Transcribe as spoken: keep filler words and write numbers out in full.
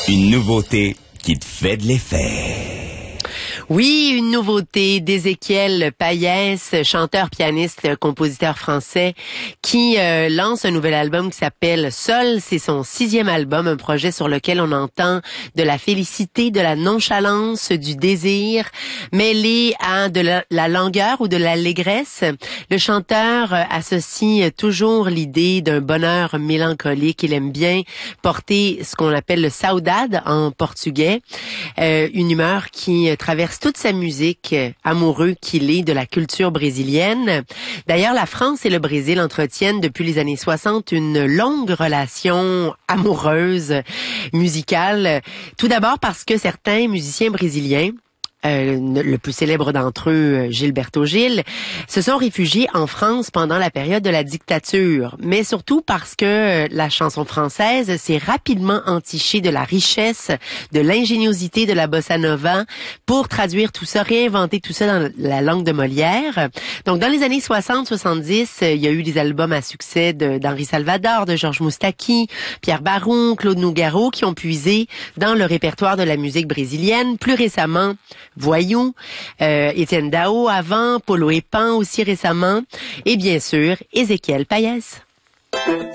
Une nouveauté qui te fait de l'effet. Oui, une nouveauté d'Ézéchiel Payès, chanteur, pianiste, compositeur français, qui euh, lance un nouvel album qui s'appelle Sol. C'est son sixième album, un projet sur lequel on entend de la félicité, de la nonchalance, du désir, mêlé à de la, la langueur ou de l'allégresse. Le chanteur euh, associe toujours l'idée d'un bonheur mélancolique. Il aime bien porter ce qu'on appelle le saudade en portugais, euh, une humeur qui euh, traverse toute sa musique, euh, amoureux qu'il est de la culture brésilienne. D'ailleurs, la France et le Brésil entretiennent depuis les années soixante une longue relation amoureuse musicale. Tout d'abord parce que certains musiciens brésiliens, Euh, le plus célèbre d'entre eux, Gilberto Gil, se sont réfugiés en France pendant la période de la dictature, mais surtout parce que la chanson française s'est rapidement entichée de la richesse, de l'ingéniosité de la bossa nova pour traduire tout ça, réinventer tout ça dans la langue de Molière. Donc dans les années soixante soixante-dix, il y a eu des albums à succès de, d'Henri Salvador, de Georges Moustaki, Pierre Baron, Claude Nougaro, qui ont puisé dans le répertoire de la musique brésilienne. Plus récemment, Voyou, euh, Étienne Dao avant, Polo et Pan aussi récemment, et bien sûr, Ézéchiel Payès.